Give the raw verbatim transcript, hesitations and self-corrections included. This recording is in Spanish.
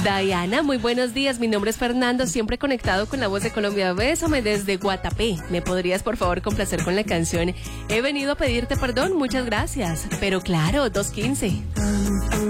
Diana, muy buenos días. Mi nombre es Fernando, siempre conectado con la voz de Colombia. Bésame desde Guatapé. ¿Me podrías, por favor, complacer con la canción? He venido a pedirte perdón, muchas gracias. Pero claro, dos quince.